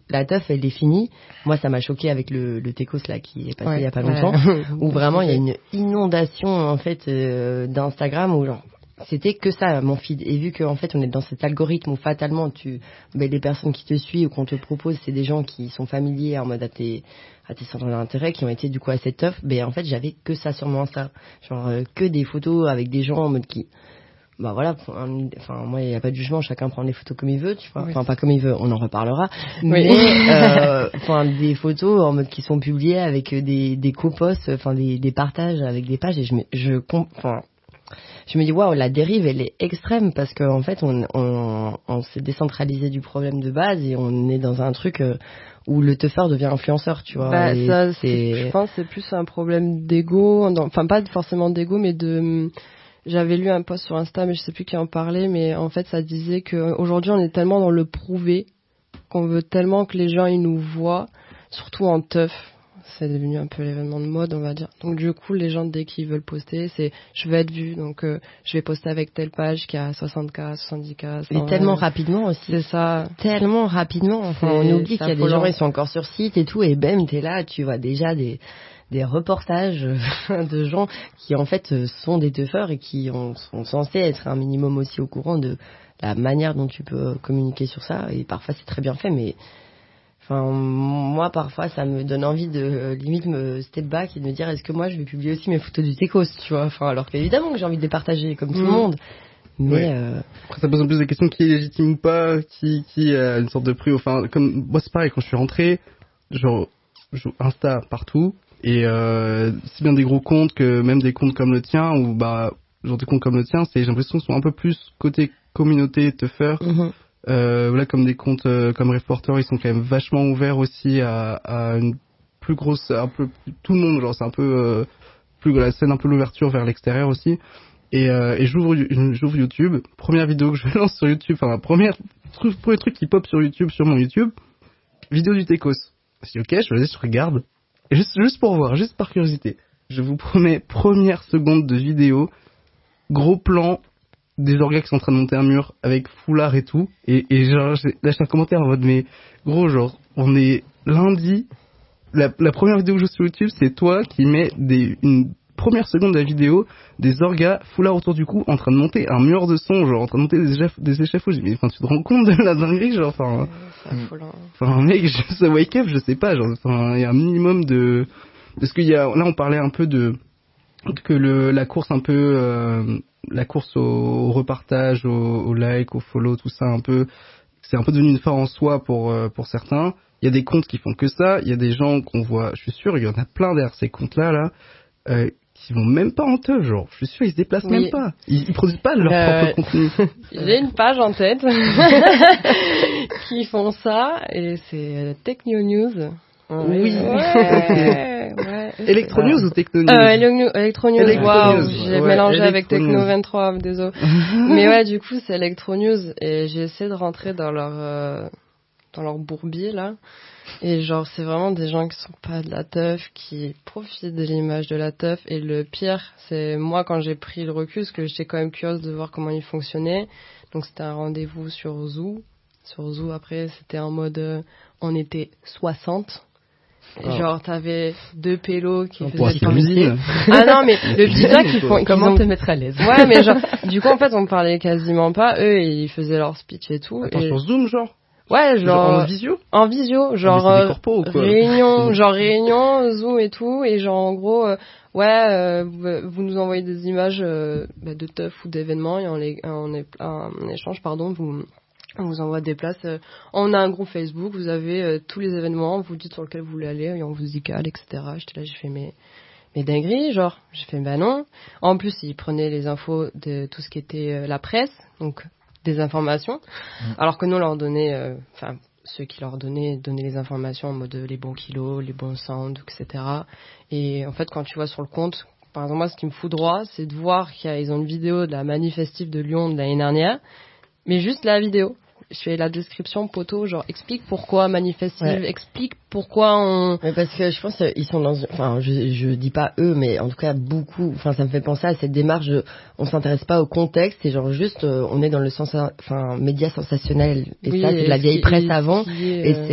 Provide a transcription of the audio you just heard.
la teuf, elle est finie. Moi, ça m'a choqué avec le Tecos là qui est passé il y a pas longtemps, où vraiment il y a une inondation en fait d'Instagram où genre c'était que ça mon feed. Et vu qu'en fait on est dans cet algorithme où fatalement les personnes qui te suivent ou qu'on te propose, c'est des gens qui sont familiers en mode à tes centres d'intérêt, qui ont été du coup à cette teuf. En fait j'avais que ça sur mon Insta, genre que des photos avec des gens en mode qui voilà, enfin moi il y a pas de jugement, chacun prend les photos comme il veut, tu vois, enfin pas comme il veut, on en reparlera, mais enfin des photos en mode qui sont publiées avec des coposts, enfin des partages avec des pages, et je me dis waouh, la dérive elle est extrême, parce que en fait on s'est décentralisé du problème de base et on est dans un truc où le teufeur devient influenceur, tu vois. Je pense que c'est plus un problème d'ego, enfin pas forcément d'ego, mais j'avais lu un post sur Insta, mais je sais plus qui en parlait, mais en fait ça disait que aujourd'hui on est tellement dans le prouver qu'on veut tellement que les gens ils nous voient, surtout en teuf. C'est devenu un peu l'événement de mode, on va dire. Donc du coup, les gens dès qu'ils veulent poster, c'est je veux être vu, donc je vais poster avec telle page qui a 60K, 70K. Et tellement rapidement aussi. C'est ça. Tellement rapidement. Enfin, on oublie qu'il y a des gens, ils sont encore sur site et tout, et t'es là, tu vois déjà des reportages de gens qui en fait sont des teufeurs et qui sont censés être un minimum aussi au courant de la manière dont tu peux communiquer sur ça, et parfois c'est très bien fait, mais enfin moi parfois ça me donne envie de limite me step back et de me dire est-ce que moi je vais publier aussi mes photos du Tecos, tu vois, enfin alors qu'évidemment que j'ai envie de les partager comme tout le monde, mais après ça pose en plus des questions qui est légitime ou pas, qui a une sorte de prix, enfin comme moi c'est pareil, quand je suis rentré genre Insta partout. Et si bien des gros comptes que même des comptes comme le tien, ou genre des comptes comme le tien, j'ai l'impression qu'ils sont un peu plus côté communauté teufeur. Là comme des comptes comme Reporter, ils sont quand même vachement ouverts aussi à une plus grosse, un peu tout le monde, genre c'est un peu plus la scène, un peu l'ouverture vers l'extérieur aussi. Et j'ouvre YouTube, première vidéo que je lance sur YouTube, enfin premier truc qui pop sur YouTube, sur mon YouTube, vidéo du Tecos. Je dis ok, je regarde. Juste pour voir, juste par curiosité. Je vous promets, première seconde de vidéo, gros plan, des orgas qui sont en train de monter un mur avec foulard et tout. Et genre, là, j'ai un commentaire en mode, mais gros, genre, on est lundi. La première vidéo que je joue sur YouTube, c'est toi qui mets une première seconde de la vidéo, des orgas, foulard autour du cou, en train de monter un mur de son, genre, en train de monter des échafauds. J'ai dit, mais enfin, tu te rends compte de la dinguerie, genre, enfin. Enfin, mec, ce wake up, je sais pas, genre, enfin, il y a un minimum de. Parce qu'il y a, là, on parlait un peu que la course un peu, la course au repartage, au like, au follow, tout ça, un peu, c'est un peu devenu une fin en soi pour certains. Il y a des comptes qui font que ça, il y a des gens qu'on voit, je suis sûr, il y en a plein derrière ces comptes-là, qui vont même pas en teuf, genre, je suis sûr, ils se déplacent même pas. Ils produisent pas leur propre contenu. J'ai une page en tête qui font ça, et c'est Techno News. Oui. Ouais. Electro News ou Techno News? Electro News. Waouh, j'ai mélangé avec Techno 23, désolé. Mais ouais, du coup, c'est Electro News, et j'ai essayé de rentrer dans leur bourbier, là. Et genre, c'est vraiment des gens qui sont pas de la teuf, qui profitent de l'image de la teuf. Et le pire, c'est moi, quand j'ai pris le recul, parce que j'étais quand même curieuse de voir comment il fonctionnait. Donc, c'était un rendez-vous sur Zoo. Sur Zoo, après, c'était en mode, on était 60. Et genre, t'avais 2 pélos qui faisaient le publicité. Ah non, mais le petit truc qu'ils font... Comment te mettre à l'aise? Ouais, mais genre, du coup, en fait, on parlait quasiment pas. Eux, ils faisaient leur speech et tout. Attends, sur Zoom, genre? Ouais, genre en visio? En visio, genre réunion, Zoom et tout, et genre en gros, vous nous envoyez des images de teuf ou d'événements, et en échange, on vous envoie des places. On a un groupe Facebook, vous avez tous les événements, vous dites sur lequel vous voulez aller, et on vous y cale, etc. J'étais là, j'ai fait mes dingueries, genre, j'ai fait non. En plus, ils prenaient les infos de tout ce qui était la presse, donc des informations, alors que nous on leur donnait, ceux qui leur donnaient les informations en mode les bons kilos, les bons sounds, etc. Et en fait, quand tu vois sur le compte, par exemple moi, ce qui me fout droit, c'est de voir qu'ils ont une vidéo de la manifestive de Lyon de l'année dernière, mais juste la vidéo. Je fais la description poteau, genre explique pourquoi manifestive, explique pourquoi on... Mais parce que je pense qu'ils sont dans... Enfin, je dis pas eux, mais en tout cas beaucoup... Enfin, ça me fait penser à cette démarche on s'intéresse pas au contexte, c'est genre juste on est dans le sens... Enfin, média sensationnel. Et ça, c'est de la vieille presse avant. Et